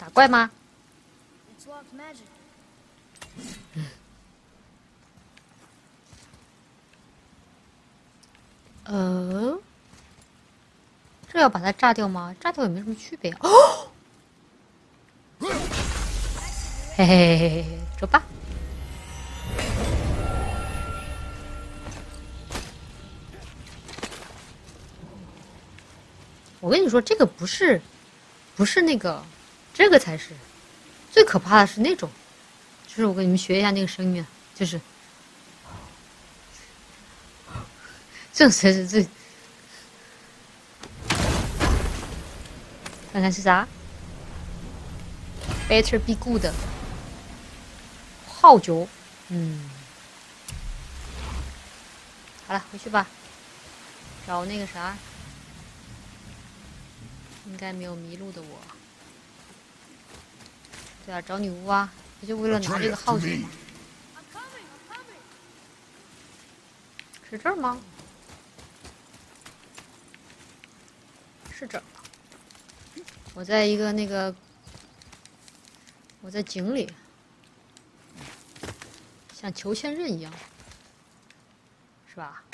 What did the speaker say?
打怪吗？这要把它炸掉吗？炸掉也没什么区别啊。哦，嘿嘿嘿嘿嘿，走吧。我跟你说，这个不是那个，这个才是最可怕的是那种，就是我跟你们学一下那个声音，就是这才是最。看看是啥 ？Better be good。号角，好了，回去吧。找那个啥，应该没有迷路的我。对啊，找女巫啊，不就为了拿这个号角吗？是这儿吗？是这儿。我在一个那个，我在井里，像裘千仞一样，是吧？